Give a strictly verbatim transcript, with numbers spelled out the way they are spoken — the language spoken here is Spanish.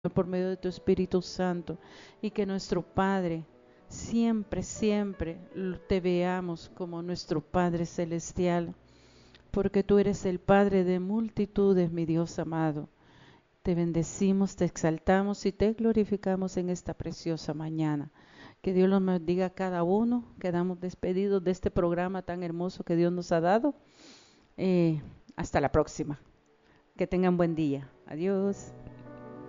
por medio de tu Espíritu Santo, y que nuestro Padre siempre, siempre te veamos como nuestro Padre Celestial, porque tú eres el Padre de multitudes, mi Dios amado. Te bendecimos, te exaltamos y te glorificamos en esta preciosa mañana. Que Dios los bendiga a cada uno. Quedamos despedidos de este programa tan hermoso que Dios nos ha dado. Eh, hasta la próxima. Que tengan buen día. Adiós.